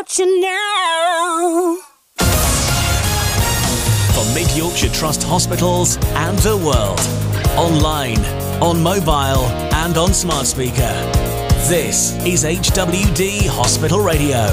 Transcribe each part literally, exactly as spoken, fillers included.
about you now. For Mid Yorkshire Trust hospitals and the world. Online, on mobile and on smart speaker. This is H W D Hospital Radio.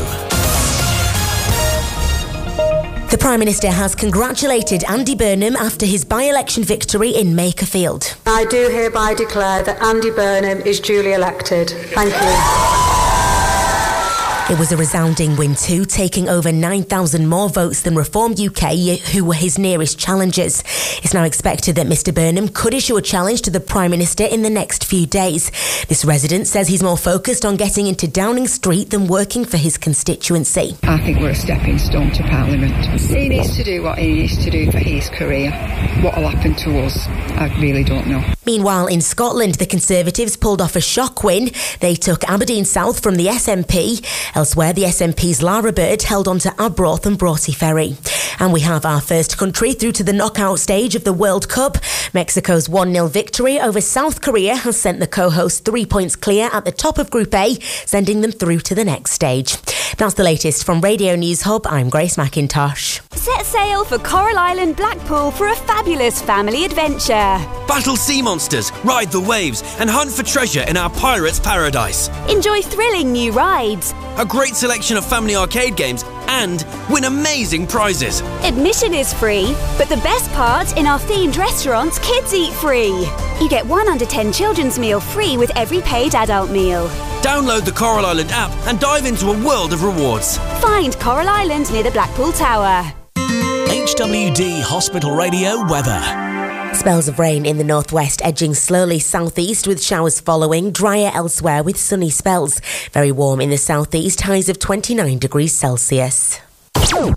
The Prime Minister has congratulated Andy Burnham after his by-election victory in Makerfield. I do hereby declare that Andy Burnham is duly elected. Thank you. It was a resounding win too, taking over nine thousand more votes than Reform U K, who were his nearest challengers. It's now expected that Mr Burnham could issue a challenge to the Prime Minister in the next few days. This resident says he's more focused on getting into Downing Street than working for his constituency. I think we're a stepping stone to Parliament. He needs to do what he needs to do for his career. What will happen to us, I really don't know. Meanwhile, in Scotland, the Conservatives pulled off a shock win. They took Aberdeen South from the S N P. Elsewhere, the S N P's Lara Bird held on to Arbroath and Broughty Ferry. And we have our first country through to the knockout stage of the World Cup. Mexico's one nil victory over South Korea has sent the co-hosts three points clear at the top of Group A, sending them through to the next stage. That's the latest from Radio News Hub. I'm Grace McIntosh. Set sail for Coral Island, Blackpool for a fabulous family adventure. Battle sea monsters, ride the waves and hunt for treasure in our pirate's paradise. Enjoy thrilling new rides. A great selection of family arcade games and win amazing prizes. Admission is free, but the best part, in our themed restaurants, kids eat free. You get one under ten children's meal free with every paid adult meal. Download the Coral Island app and dive into a world of rewards. Find Coral Island near the Blackpool Tower. H W D Hospital Radio weather. Spells of rain in the northwest, edging slowly southeast with showers following, drier elsewhere with sunny spells. Very warm in the southeast, highs of twenty-nine degrees Celsius.